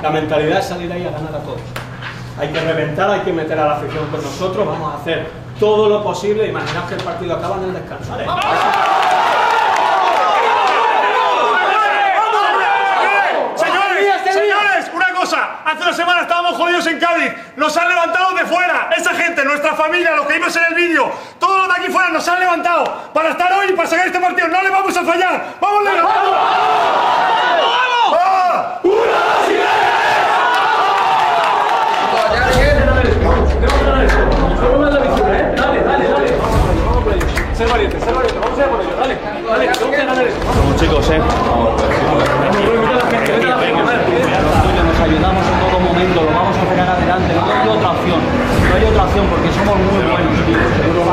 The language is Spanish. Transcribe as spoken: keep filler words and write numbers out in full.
La mentalidad es salir ahí a ganar a todos. Hay que reventar, hay que meter a la afición con nosotros, vamos a hacer todo lo posible. Imaginaos que el partido acaba en el descanso. ¿Vale? Señores, señores, una cosa. Hace una semana estábamos jodidos en Cádiz. Nos han levantado de fuera. Esa gente, nuestra familia, los que vimos en el vídeo, todos los de aquí fuera nos han levantado para estar hoy y para sacar este partido. No le vamos a fallar. ¡Vamos, Leo! ¡Vamos! ¡Vamos! ¡Ah! ¡Una, dos y tres! Dale, dale, dale. Ser valiente, ser valiente. Vamos a ir por ello. Dale, dale. Tenemos que ganar esto. Vamos, chicos, eh. Nos ayudamos en todo momento, lo vamos a sacar adelante. No hay otra opción. No hay otra opción porque somos muy buenos, tío.